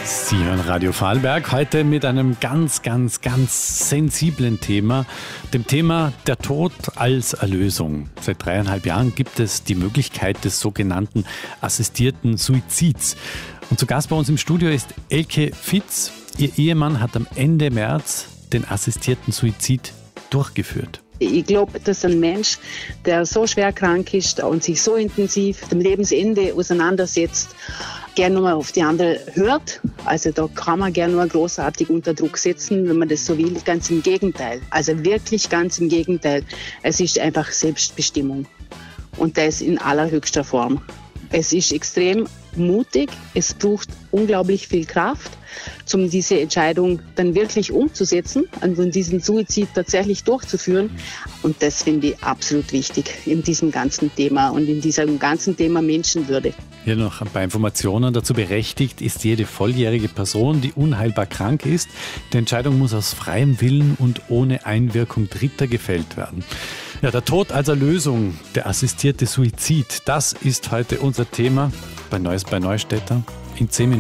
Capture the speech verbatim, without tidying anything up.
Sie hören Radio Vorarlberg heute mit einem ganz, ganz, ganz sensiblen Thema, dem Thema der Tod als Erlösung. Seit dreieinhalb Jahren gibt es die Möglichkeit des sogenannten assistierten Suizids. Und zu Gast bei uns im Studio ist Elke Fitz. Ihr Ehemann hat am Ende März den assistierten Suizid durchgeführt. Ich glaube, dass ein Mensch, der so schwer krank ist und sich so intensiv mit dem Lebensende auseinandersetzt, gerne nur auf die andere hört. Also da kann man gerne nur großartig unter Druck setzen, wenn man das so will. Ganz im Gegenteil. Also wirklich ganz im Gegenteil. Es ist einfach Selbstbestimmung. Und das in allerhöchster Form. Es ist extrem mutig. Es braucht unglaublich viel Kraft, um diese Entscheidung dann wirklich umzusetzen und diesen Suizid tatsächlich durchzuführen. Und das finde ich absolut wichtig in diesem ganzen Thema und in diesem ganzen Thema Menschenwürde. Hier noch ein paar Informationen. Dazu berechtigt ist jede volljährige Person, die unheilbar krank ist. Die Entscheidung muss aus freiem Willen und ohne Einwirkung Dritter gefällt werden. Ja, der Tod als Erlösung, der assistierte Suizid, das ist heute unser Thema bei Neues bei Neustädter in zehn Minuten.